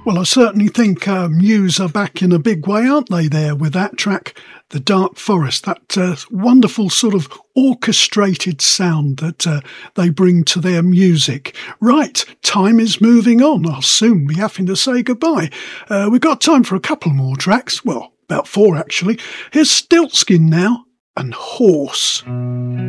Well, I certainly think Muse are back in a big way, aren't they, there with that track, The Dark Forest, that wonderful sort of orchestrated sound that they bring to their music. Right, time is moving on. I'll soon be having to say goodbye. We've got time for a couple more tracks. Well, about 4 actually. Here's Stiltskin now and Horse.